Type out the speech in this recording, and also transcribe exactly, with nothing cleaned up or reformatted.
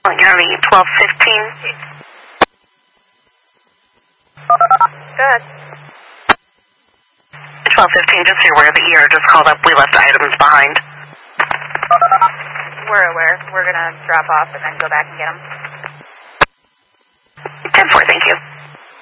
Gary, twelve fifteen. Good. twelve fifteen, just so you're aware, the E R just called up. We left items behind. We're aware. We're going to drop off and then go back and get them. ten four, thank you.